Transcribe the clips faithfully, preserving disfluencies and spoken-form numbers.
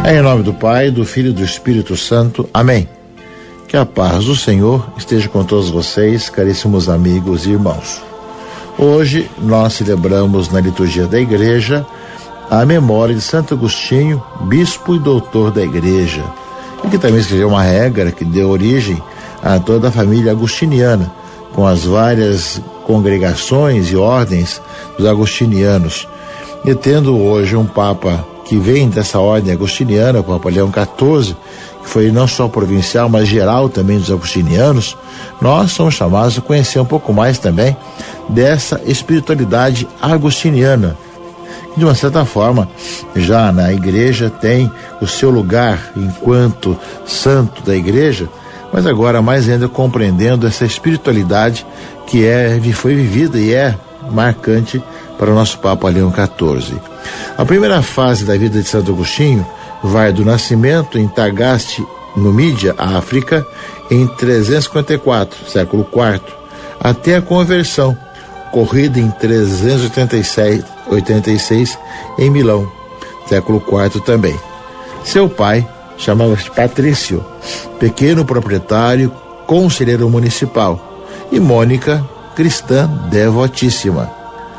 Em nome do Pai, do Filho e do Espírito Santo. Amém. Que a paz do Senhor esteja com todos vocês, caríssimos amigos e irmãos. Hoje nós celebramos na liturgia da Igreja a memória de Santo Agostinho, bispo e doutor da Igreja, e que também escreveu uma regra que deu origem a toda a família agostiniana, com as várias congregações e ordens dos agostinianos. E tendo hoje um Papa que vem dessa ordem agostiniana, o Papa Leão quatorze, que foi não só provincial, mas geral também dos agostinianos, nós somos chamados a conhecer um pouco mais também dessa espiritualidade agostiniana, que de uma certa forma já na Igreja tem o seu lugar enquanto santo da Igreja, mas agora mais ainda compreendendo essa espiritualidade que é, foi vivida e é marcante para o nosso Papa Leão quatorze. A primeira fase da vida de Santo Agostinho vai do nascimento em Tagaste, no Mídia, África, em trezentos e cinquenta e quatro, século quarto, até a conversão, ocorrida em trezentos e oitenta e seis, em Milão, século quarto também. Seu pai chamava-se Patrício, pequeno proprietário, conselheiro municipal, e Mônica, cristã devotíssima.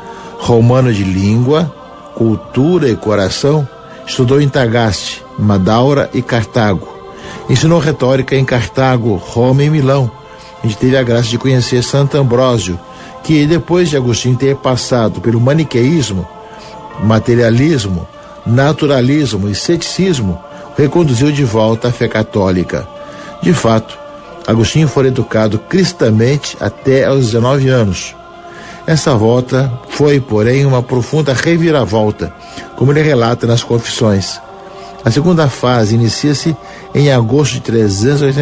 Romano de língua, cultura e coração, estudou em Tagaste, Madaura e Cartago. Ensinou retórica em Cartago, Roma e Milão, onde teve a graça de conhecer Santo Ambrósio, que depois de Agostinho ter passado pelo maniqueísmo, materialismo, naturalismo e ceticismo, reconduziu de volta à fé católica. De fato, Agostinho foi educado cristamente até aos dezenove anos. Essa volta foi, porém, uma profunda reviravolta, como ele relata nas Confissões. A segunda fase inicia-se em agosto de trezentos e oitenta